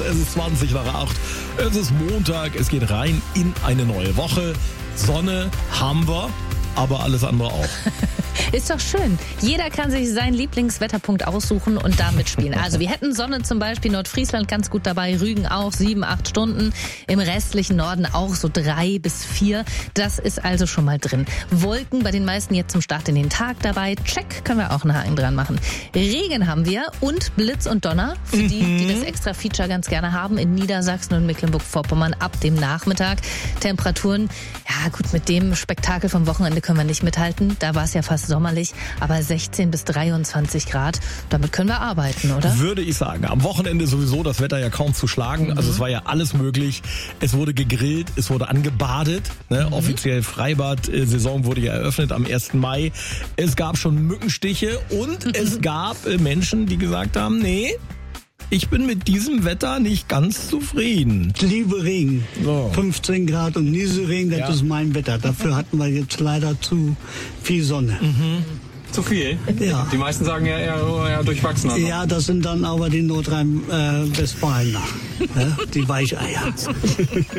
Es ist 20 nach 8. Es ist Montag. Es geht rein in eine neue Woche. Sonne haben wir, aber alles andere auch. Ist doch schön. Jeder kann sich seinen Lieblingswetterpunkt aussuchen und da mitspielen. Also wir hätten Sonne zum Beispiel, Nordfriesland ganz gut dabei, Rügen auch 7-8 Stunden, im restlichen Norden auch so 3 bis 4. Das ist also schon mal drin. Wolken bei den meisten jetzt zum Start in den Tag dabei. Check, können wir auch einen Haken dran machen. Regen haben wir und Blitz und Donner, für die das extra Feature ganz gerne haben, in Niedersachsen und Mecklenburg-Vorpommern ab dem Nachmittag. Temperaturen, ja gut, mit dem Spektakel vom Wochenende können wir nicht mithalten. Da war es ja fast sommerlich, aber 16 bis 23 Grad, damit können wir arbeiten, oder? Würde ich sagen. Am Wochenende sowieso das Wetter ja kaum zu schlagen. Also es war ja alles möglich. Es wurde gegrillt, es wurde angebadet. Ne? Offiziell Freibad-Saison wurde ja eröffnet am 1. Mai. Es gab schon Mückenstiche und es gab Menschen, die gesagt haben, nee, ich bin mit diesem Wetter nicht ganz zufrieden. Ich liebe Regen. So. 15 Grad und Nieselregen, das ist mein Wetter. Dafür hatten wir jetzt leider zu viel Sonne. Zu viel? Ja. Die meisten sagen ja eher durchwachsen. Also. Ja, das sind dann aber die Nordrhein-Westfalener, die Weicheier.